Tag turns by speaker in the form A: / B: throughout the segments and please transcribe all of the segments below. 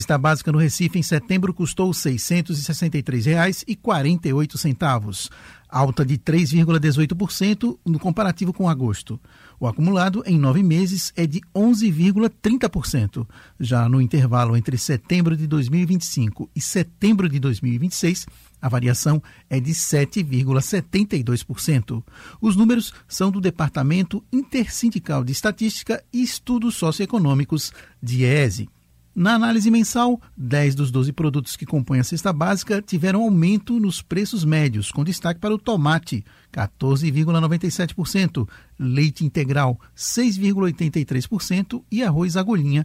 A: A cesta básica no Recife em setembro custou R$ 663,48, alta de 3,18% no comparativo com agosto. O acumulado em 9 meses é de 11,30%. Já no intervalo entre setembro de 2025 e setembro de 2026, a variação é de 7,72%. Os números são do Departamento Intersindical de Estatística e Estudos Socioeconômicos, DIEESE. Na análise mensal, 10 dos 12 produtos que compõem a cesta básica tiveram aumento nos preços médios, com destaque para o tomate, 14,97%, leite integral, 6,83% e arroz agulhinha,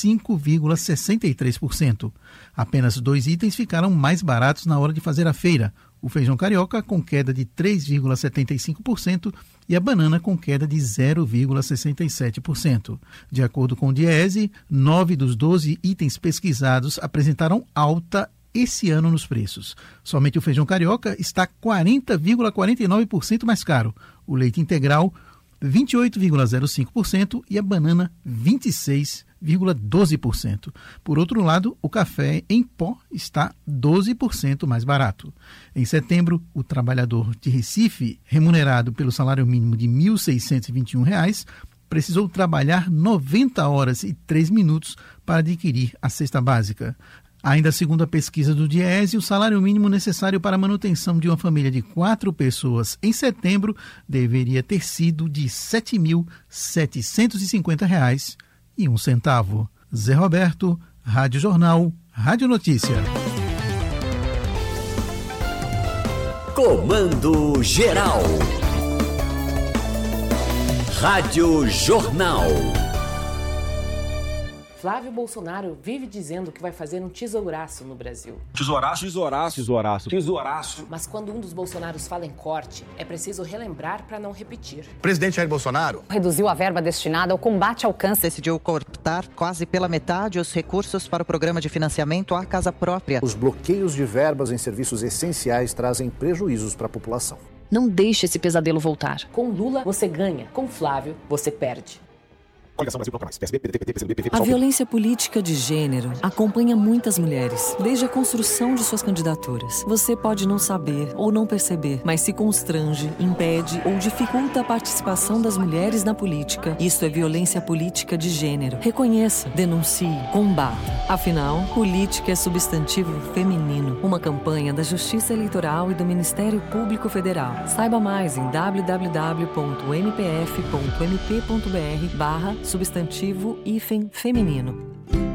A: 5,63%. Apenas 2 itens ficaram mais baratos na hora de fazer a feira: o feijão carioca, com queda de 3,75%, e a banana, com queda de 0,67%. De acordo com o DIEESE, 9 dos 12 itens pesquisados apresentaram alta esse ano nos preços. Somente o feijão carioca está 40,49% mais caro, o leite integral 28,05% e a banana 26,12%. Por outro lado, o café em pó está 12% mais barato. Em setembro, o trabalhador de Recife, remunerado pelo salário mínimo de R$ 1.621, precisou trabalhar 90 horas e 3 minutos para adquirir a cesta básica. Ainda segundo a pesquisa do DIEESE, o salário mínimo necessário para a manutenção de uma família de 4 pessoas em setembro deveria ter sido de R$ 7.750,01. Zé Roberto, Rádio Jornal, Rádio Notícia.
B: Comando Geral. Rádio Jornal.
C: Flávio Bolsonaro vive dizendo que vai fazer um tesouraço no Brasil.
D: Tesouraço.
C: Mas quando um dos Bolsonaros fala em corte, é preciso relembrar para não repetir.
E: O presidente Jair Bolsonaro
F: reduziu a verba destinada ao combate ao câncer. Decidiu cortar quase pela metade os recursos para o programa de financiamento à casa própria.
G: Os bloqueios de verbas em serviços essenciais trazem prejuízos para a população.
H: Não deixe esse pesadelo voltar.
C: Com Lula, você ganha. Com Flávio, você perde.
I: A violência política de gênero acompanha muitas mulheres, desde a construção de suas candidaturas. Você pode não saber ou não perceber, mas se constrange, impede ou dificulta a participação das mulheres na política. Isso é violência política de gênero. Reconheça, denuncie, combata. Afinal, política é substantivo feminino. Uma campanha da Justiça Eleitoral e do Ministério Público Federal. Saiba mais em www.mpf.mp.br/substantivo feminino.